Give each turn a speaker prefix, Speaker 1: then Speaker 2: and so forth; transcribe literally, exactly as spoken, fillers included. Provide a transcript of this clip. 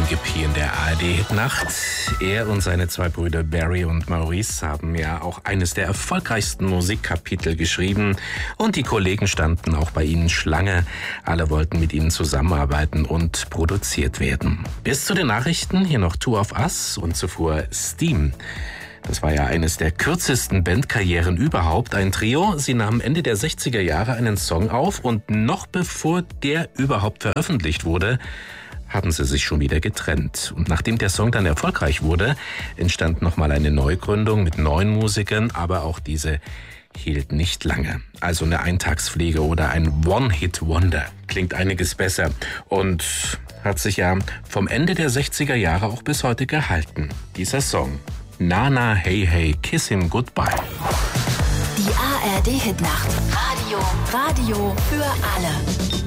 Speaker 1: P in der A R D-Hitnacht. Er und seine zwei Brüder Barry und Maurice haben ja auch eines der erfolgreichsten Musikkapitel geschrieben. Und die Kollegen standen auch bei ihnen Schlange. Alle wollten mit ihnen zusammenarbeiten und produziert werden. Bis zu den Nachrichten hier noch Two of Us und zuvor Steam. Das war ja eines der kürzesten Bandkarrieren überhaupt, ein Trio. Sie nahmen Ende der sechziger Jahre einen Song auf und noch bevor der überhaupt veröffentlicht wurde, haben sie sich schon wieder getrennt. Und nachdem der Song dann erfolgreich wurde, entstand nochmal eine Neugründung mit neuen Musikern, aber auch diese hielt nicht lange. Also eine Eintagspflege oder ein One-Hit-Wonder klingt einiges besser und hat sich ja vom Ende der sechziger Jahre auch bis heute gehalten. Dieser Song. Nana, hey, hey, kiss him goodbye.
Speaker 2: Die A R D-Hitnacht. Radio, Radio für alle.